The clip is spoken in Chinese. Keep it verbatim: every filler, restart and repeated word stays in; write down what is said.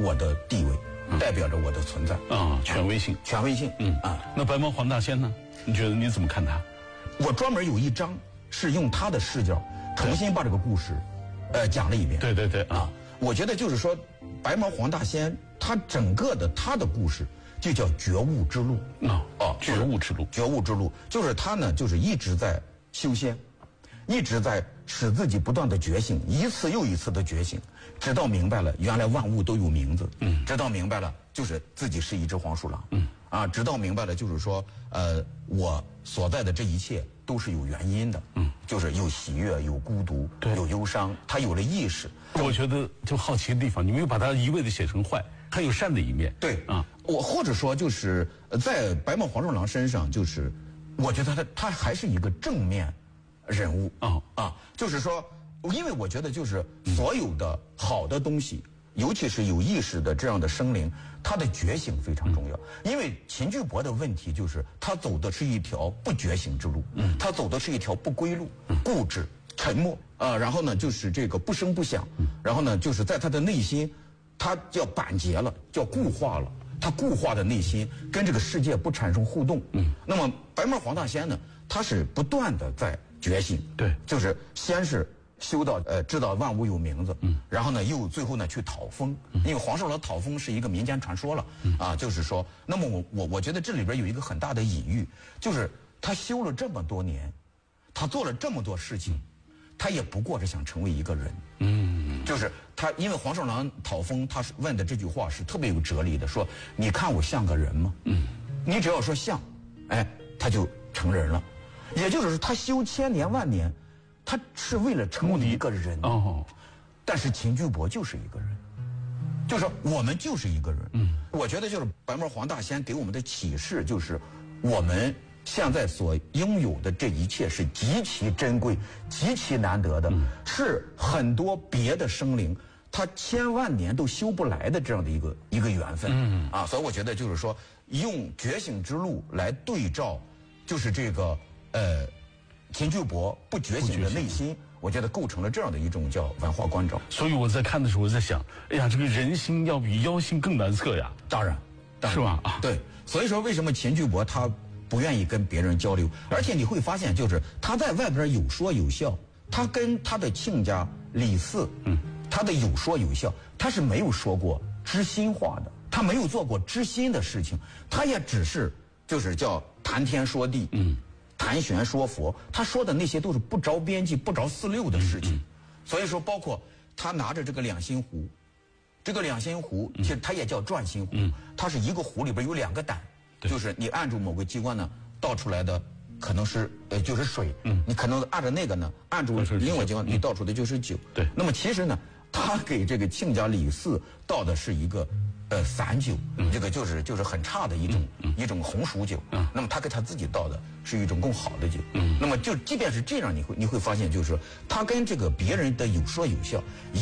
我的地位，嗯、代表着我的存在啊，权威性， 权威性。嗯啊， 那白毛黄大仙呢？你觉得你怎么看他？ 我专门有一章是用他的视角重新把这个故事，呃，讲了一遍。 对对对啊， 我觉得就是说，白毛黄大仙他整个的他的故事就叫觉悟之路啊哦，觉悟之路， 觉悟之路就是他呢，就是一直在修仙，一直在使自己不断的觉醒，一次又一次的觉醒，直到明白了原来万物都有名字，嗯，直到明白了就是自己是一只黄鼠狼，嗯，啊，直到明白了就是说，呃，我所在的这一切都是有原因的，嗯，就是有喜悦，有孤独，有忧伤，他有了意识。 我觉得就好奇的地方，你没有把它一味的写成坏，还有善的一面。 对啊，我或者说就是在白毛黄鼠狼身上，就是我觉得他他还是一个正面人物啊啊，就是说，因为我觉得就是所有的好的东西，尤其是有意识的这样的生灵，他的觉醒非常重要。因为秦巨伯的问题就是他走的是一条不觉醒之路，嗯，他走的是一条不归路，固执、沉默啊、呃，然后呢就是这个不声不响，然后呢就是在他的内心，他叫板结了，叫固化了。他固化的内心跟这个世界不产生互动。嗯，那么白毛黄大仙呢，他是不断的在觉醒。对，就是先是修到呃知道万物有名字，嗯，然后呢又最后呢去讨封，嗯、因为黄鼠狼讨封是一个民间传说了，嗯、啊，就是说，那么我我我觉得这里边有一个很大的隐喻，就是他修了这么多年，他做了这么多事情，他也不过是想成为一个人。嗯，就是他，因为黄鼠狼讨封，他是问的这句话是特别有哲理的，说你看我像个人吗？嗯，你只要说像，哎，他就成人了。也就是说，他修千年万年，他是为了成为一个人。哦，但是秦巨伯就是一个人，就是我们就是一个人。嗯，我觉得就是白毛黄大仙给我们的启示就是，我们现在所拥有的这一切是极其珍贵、极其难得的，嗯、是很多别的生灵他千万年都修不来的这样的一个一个缘分。嗯啊，所以我觉得就是说，用觉醒之路来对照，就是这个呃秦巨伯不觉醒的内心，我觉得构成了这样的一种叫文化关照。 所以我在看的时候，我在想，哎呀，这个人心要比妖心更难测呀。 当然，当然是吧？啊，对，所以说为什么秦巨伯他不愿意跟别人交流，而且你会发现，就是他在外边有说有笑，他跟他的亲家李四，嗯，他的有说有笑，他是没有说过知心话的，他没有做过知心的事情，他也只是就是叫谈天说地，嗯，谈玄说佛，他说的那些都是不着边际、不着四六的事情。嗯嗯、所以说，包括他拿着这个两心壶，这个两心壶其实它也叫转心壶，嗯、它是一个壶里边有两个胆。就是你按住某个机关呢，倒出来的可能是呃就是水，嗯，你可能按着那个呢，按住另外机关，你倒出的就是酒。对，那么其实呢，他给这个亲家李四倒的是一个呃散酒，嗯、这个就是就是很差的一种、嗯、一种红薯酒。嗯，那么他给他自己倒的是一种更好的酒。嗯，那么就即便是这样，你会你会发现，就是说他跟这个别人的有说有笑。